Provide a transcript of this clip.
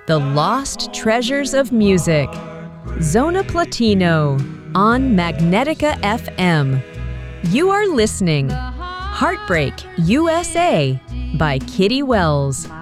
The Lost Treasures of Music. Zona Platino on Magnetica FM. You are listening. Heartbreak USA by Kitty Wells.